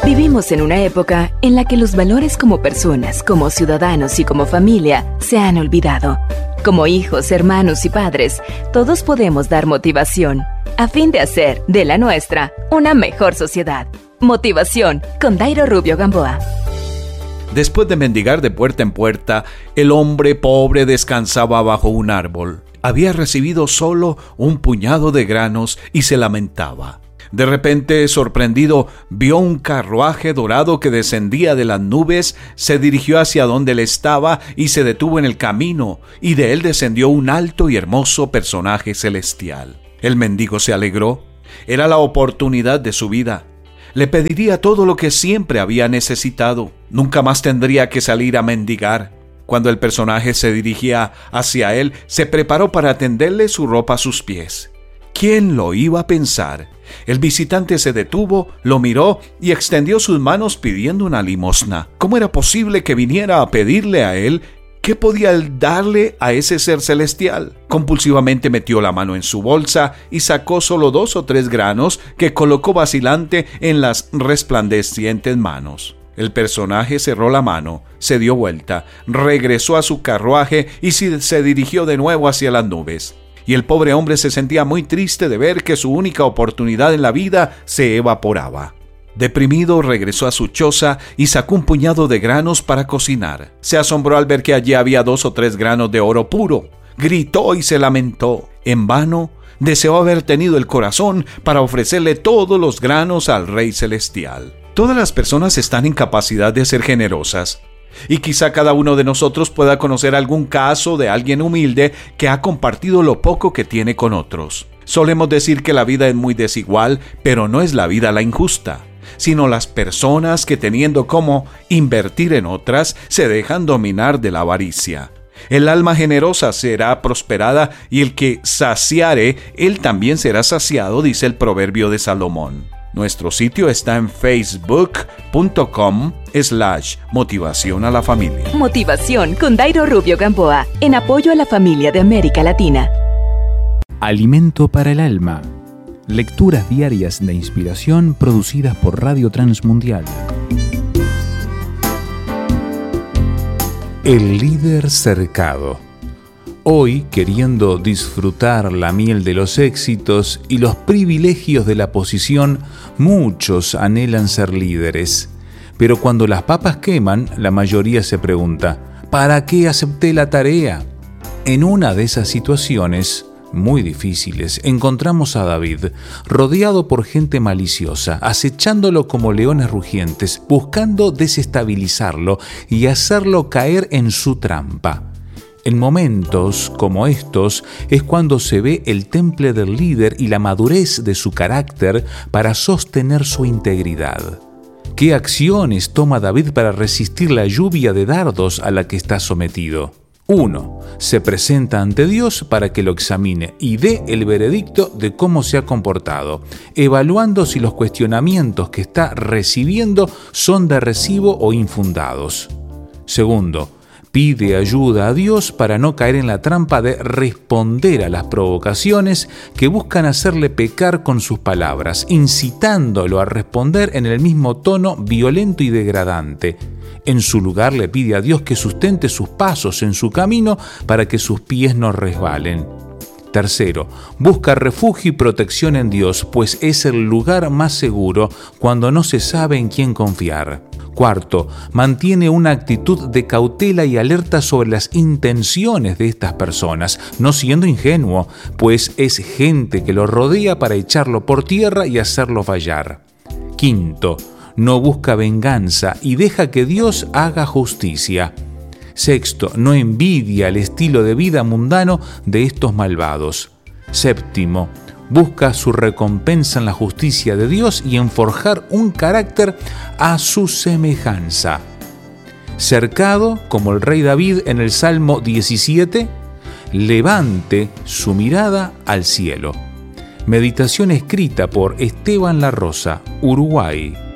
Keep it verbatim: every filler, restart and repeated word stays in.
Vivimos en una época en la que los valores como personas, como ciudadanos y como familia se han olvidado. Como hijos, hermanos y padres, todos podemos dar motivación a fin de hacer de la nuestra una mejor sociedad. Motivación con Dairo Rubio Gamboa. Después de mendigar de puerta en puerta, el hombre pobre descansaba bajo un árbol. Había recibido solo un puñado de granos y se lamentaba. De repente, sorprendido, vio un carruaje dorado que descendía de las nubes, se dirigió hacia donde él estaba y se detuvo en el camino, y de él descendió un alto y hermoso personaje celestial. El mendigo se alegró. Era la oportunidad de su vida. Le pediría todo lo que siempre había necesitado. Nunca más tendría que salir a mendigar. Cuando el personaje se dirigía hacia él, se preparó para tenderle su ropa a sus pies. ¿Quién lo iba a pensar? El visitante se detuvo, lo miró y extendió sus manos pidiendo una limosna. ¿Cómo era posible que viniera a pedirle a él? ¿Qué podía él darle a ese ser celestial? Compulsivamente metió la mano en su bolsa y sacó solo dos o tres granos que colocó vacilante en las resplandecientes manos. El personaje cerró la mano, se dio vuelta, regresó a su carruaje y se dirigió de nuevo hacia las nubes. Y el pobre hombre se sentía muy triste de ver que su única oportunidad en la vida se evaporaba. Deprimido, regresó a su choza y sacó un puñado de granos para cocinar. Se asombró al ver que allí había dos o tres granos de oro puro. Gritó y se lamentó. En vano, deseó haber tenido el corazón para ofrecerle todos los granos al Rey Celestial. Todas las personas están en capacidad de ser generosas. Y quizá cada uno de nosotros pueda conocer algún caso de alguien humilde que ha compartido lo poco que tiene con otros. Solemos decir que la vida es muy desigual, pero no es la vida la injusta, sino las personas que, teniendo cómo invertir en otras, se dejan dominar de la avaricia. El alma generosa será prosperada y el que saciare, él también será saciado, dice el proverbio de Salomón. Nuestro sitio está en facebook.com slash motivación a la familia. Motivación con Dairo Rubio Gamboa, en apoyo a la familia de América Latina. Alimento para el alma. Lecturas diarias de inspiración producidas por Radio Transmundial. El líder cercado. Hoy, queriendo disfrutar la miel de los éxitos y los privilegios de la posición, muchos anhelan ser líderes. Pero cuando las papas queman, la mayoría se pregunta, ¿para qué acepté la tarea? En una de esas situaciones muy difíciles, encontramos a David, rodeado por gente maliciosa, acechándolo como leones rugientes, buscando desestabilizarlo y hacerlo caer en su trampa. En momentos como estos es cuando se ve el temple del líder y la madurez de su carácter para sostener su integridad. ¿Qué acciones toma David para resistir la lluvia de dardos a la que está sometido? uno. Se presenta ante Dios para que lo examine y dé el veredicto de cómo se ha comportado, evaluando si los cuestionamientos que está recibiendo son de recibo o infundados. Segundo, pide ayuda a Dios para no caer en la trampa de responder a las provocaciones que buscan hacerle pecar con sus palabras, incitándolo a responder en el mismo tono violento y degradante. En su lugar le pide a Dios que sustente sus pasos en su camino para que sus pies no resbalen. Tercero, busca refugio y protección en Dios, pues es el lugar más seguro cuando no se sabe en quién confiar. Cuarto, mantiene una actitud de cautela y alerta sobre las intenciones de estas personas, no siendo ingenuo, pues es gente que lo rodea para echarlo por tierra y hacerlo fallar. Quinto, no busca venganza y deja que Dios haga justicia. Sexto, no envidia el estilo de vida mundano de estos malvados. Séptimo, busca su recompensa en la justicia de Dios y en forjar un carácter a su semejanza. Cercado, como el rey David en el Salmo diecisiete, levante su mirada al cielo. Meditación escrita por Esteban La Rosa, Uruguay.